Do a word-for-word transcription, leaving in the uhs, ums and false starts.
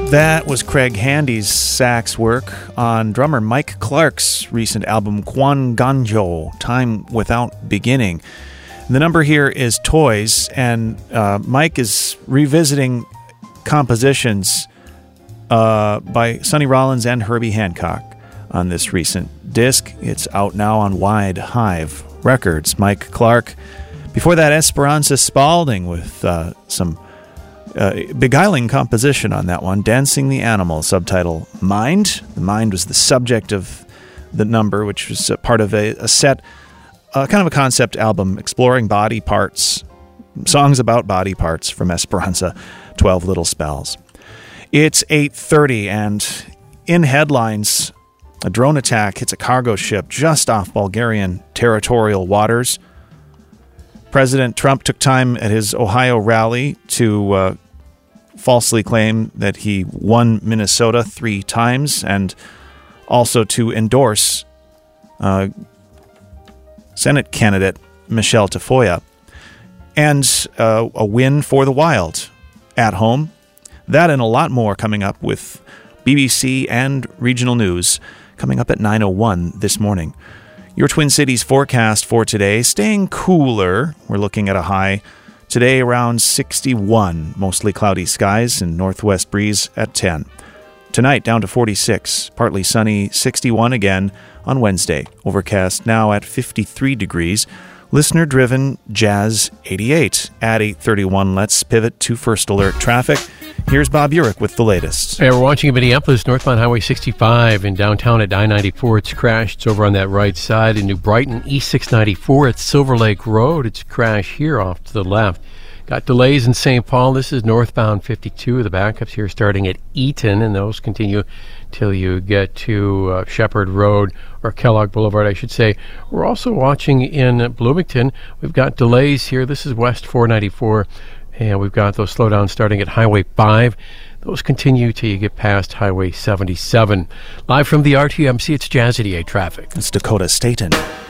That was Craig Handy's sax work on drummer Mike Clark's recent album Quan Ganjo, Time Without Beginning. The number here is Toys, and uh, Mike is revisiting compositions uh, by Sonny Rollins and Herbie Hancock on this recent disc. It's out now on Wide Hive Records. Mike Clark. Before that, Esperanza Spalding with uh, some Uh, beguiling composition on that one, Dancing the Animal, subtitle Mind. The Mind was the subject of the number, which was a part of a, a set, uh, kind of a concept album exploring body parts, songs about body parts from Esperanza, twelve Little Spells. It's eight thirty, and in headlines, a drone attack hits a cargo ship just off Bulgarian territorial waters. President Trump took time at his Ohio rally to uh, falsely claim that he won Minnesota three times, and also to endorse uh, Senate candidate Michelle Tafoya. And uh, a win for the Wild at home. That and a lot more coming up with B B C and regional news coming up at nine oh one this morning. Your Twin Cities forecast for today, staying cooler. We're looking at a high today around sixty-one, mostly cloudy skies and northwest breeze at ten. Tonight down to forty-six, partly sunny, sixty-one again on Wednesday. Overcast now at fifty-three degrees. Listener-driven Jazz eighty-eight at eight thirty-one. Let's pivot to First Alert traffic. Here's Bob Urich with the latest. Hey, we're watching in Minneapolis, northbound Highway sixty-five, in downtown at I ninety-four. It's crashed. It's over on that right side. In New Brighton, East six ninety-four at Silver Lake Road. It's crashed here off to the left. Got delays in Saint Paul. This is northbound fifty-two. The backups here starting at Eaton, and those continue till you get to uh, Shepherd Road, or Kellogg Boulevard, I should say. We're also watching in Bloomington. We've got delays here. This is West four ninety-four. And we've got those slowdowns starting at Highway five. Those continue till you get past Highway seventy-seven. Live from the R T M C, it's Jazz eighty-eight traffic. It's Dakota Staten.